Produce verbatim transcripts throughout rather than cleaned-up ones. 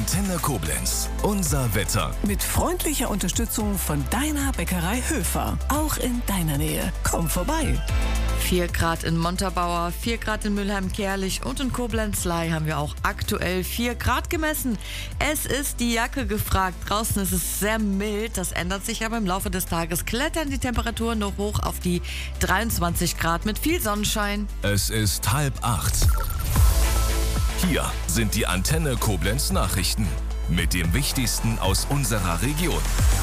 Antenne Koblenz. Unser Wetter. Mit freundlicher Unterstützung von deiner Bäckerei Höfer. Auch in deiner Nähe. Komm vorbei. vier Grad in Montabaur, vier Grad in Mülheim-Kärlich und in Koblenz-Ley haben wir auch aktuell vier Grad gemessen. Es ist die Jacke gefragt. Draußen ist es sehr mild. Das ändert sich aber im Laufe des Tages. Klettern die Temperaturen noch hoch auf die dreiundzwanzig Grad mit viel Sonnenschein. Es ist halb acht. Hier sind die Antenne Koblenz Nachrichten mit dem Wichtigsten aus unserer Region.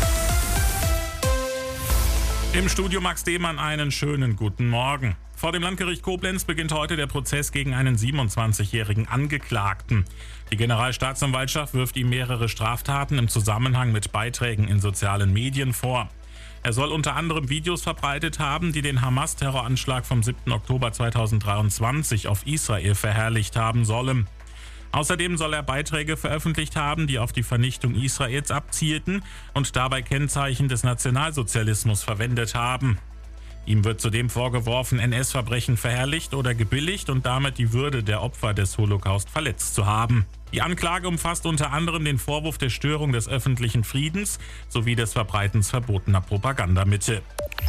Im Studio Max Demann einen schönen guten Morgen. Vor dem Landgericht Koblenz beginnt heute der Prozess gegen einen siebenundzwanzigjährigen Angeklagten. Die Generalstaatsanwaltschaft wirft ihm mehrere Straftaten im Zusammenhang mit Beiträgen in sozialen Medien vor. Er soll unter anderem Videos verbreitet haben, die den Hamas-Terroranschlag vom siebten Oktober zweitausenddreiundzwanzig auf Israel verherrlicht haben sollen. Außerdem soll er Beiträge veröffentlicht haben, die auf die Vernichtung Israels abzielten und dabei Kennzeichen des Nationalsozialismus verwendet haben. Ihm wird zudem vorgeworfen, N S-Verbrechen verherrlicht oder gebilligt und damit die Würde der Opfer des Holocaust verletzt zu haben. Die Anklage umfasst unter anderem den Vorwurf der Störung des öffentlichen Friedens sowie des Verbreitens verbotener Propagandamittel.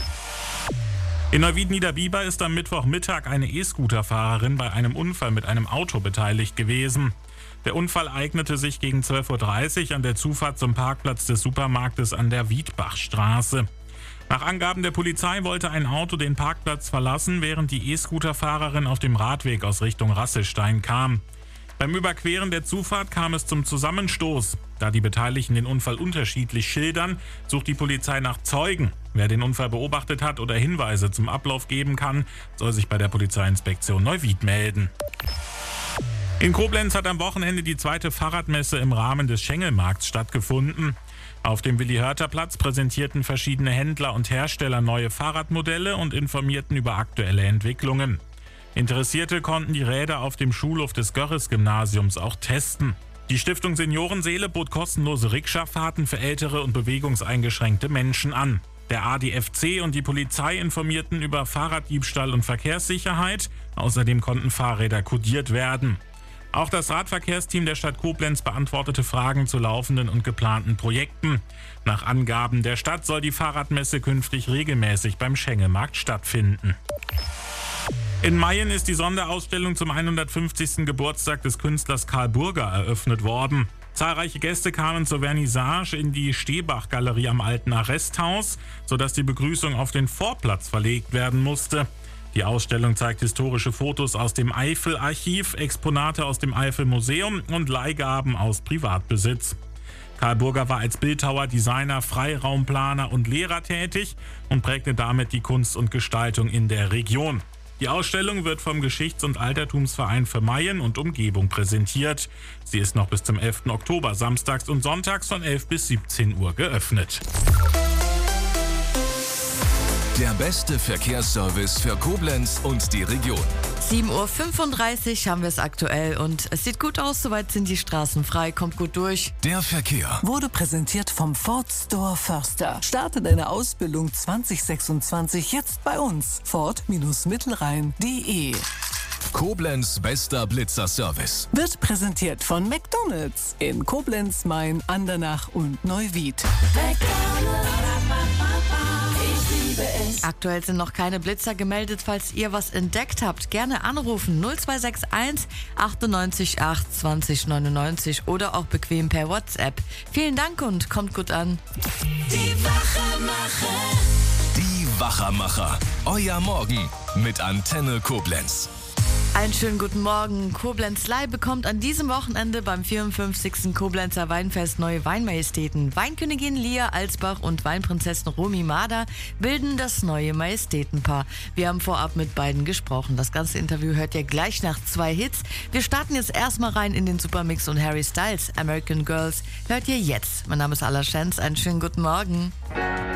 In Neuwied-Niederbiber ist am Mittwochmittag eine E-Scooter-Fahrerin bei einem Unfall mit einem Auto beteiligt gewesen. Der Unfall eignete sich gegen zwölf Uhr dreißig an der Zufahrt zum Parkplatz des Supermarktes an der Wiedbachstraße. Nach Angaben der Polizei wollte ein Auto den Parkplatz verlassen, während die E-Scooter-Fahrerin auf dem Radweg aus Richtung Rasselstein kam. Beim Überqueren der Zufahrt kam es zum Zusammenstoß. Da die Beteiligten den Unfall unterschiedlich schildern, sucht die Polizei nach Zeugen. Wer den Unfall beobachtet hat oder Hinweise zum Ablauf geben kann, soll sich bei der Polizeiinspektion Neuwied melden. In Koblenz hat am Wochenende die zweite Fahrradmesse im Rahmen des Schengelmarkts stattgefunden. Auf dem Willi-Hörter-Platz präsentierten verschiedene Händler und Hersteller neue Fahrradmodelle und informierten über aktuelle Entwicklungen. Interessierte konnten die Räder auf dem Schulhof des Görres-Gymnasiums auch testen. Die Stiftung Seniorenseele bot kostenlose Rikscha-Fahrten für ältere und bewegungseingeschränkte Menschen an. Der A D F C und die Polizei informierten über Fahrraddiebstahl und Verkehrssicherheit. Außerdem konnten Fahrräder kodiert werden. Auch das Radverkehrsteam der Stadt Koblenz beantwortete Fragen zu laufenden und geplanten Projekten. Nach Angaben der Stadt soll die Fahrradmesse künftig regelmäßig beim Schengelmarkt stattfinden. In Mayen ist die Sonderausstellung zum hundertfünfzigsten Geburtstag des Künstlers Karl Burger eröffnet worden. Zahlreiche Gäste kamen zur Vernissage in die Stehbach-Galerie am Alten Arresthaus, sodass die Begrüßung auf den Vorplatz verlegt werden musste. Die Ausstellung zeigt historische Fotos aus dem Eifel-Archiv, Exponate aus dem Eifel-Museum und Leihgaben aus Privatbesitz. Karl Burger war als Bildhauer, Designer, Freiraumplaner und Lehrer tätig und prägte damit die Kunst und Gestaltung in der Region. Die Ausstellung wird vom Geschichts- und Altertumsverein für Mayen und Umgebung präsentiert. Sie ist noch bis zum elften Oktober samstags und sonntags von elf bis siebzehn Uhr geöffnet. Der beste Verkehrsservice für Koblenz und die Region. sieben Uhr fünfunddreißig haben wir es aktuell und es sieht gut aus, soweit sind die Straßen frei, kommt gut durch. Der Verkehr Wurde präsentiert vom Ford Store Förster. Starte deine Ausbildung zwanzig sechsundzwanzig jetzt bei uns. Ford-Mittelrhein punkt de. Koblenz bester Blitzerservice. Wird präsentiert von McDonald's in Koblenz, Main, Andernach und Neuwied. Aktuell sind noch keine Blitzer gemeldet. Falls ihr was entdeckt habt, gerne anrufen null zwei sechs eins achtundneunzig acht zwanzig neunundneunzig oder auch bequem per WhatsApp. Vielen Dank und kommt gut an. Die Wachermacher. Die Wachermacher. Euer Morgen mit Antenne Koblenz. Einen schönen guten Morgen. Koblenz-Ley bekommt an diesem Wochenende beim vierundfünfzigsten Koblenzer Weinfest neue Weinmajestäten. Weinkönigin Lia Alsbach und Weinprinzessin Romy Mader bilden das neue Majestätenpaar. Wir haben vorab mit beiden gesprochen. Das ganze Interview hört ihr gleich nach zwei Hits. Wir starten jetzt erstmal rein in den Supermix und Harry Styles. American Girls hört ihr jetzt. Mein Name ist Alla Schenz. Einen schönen guten Morgen.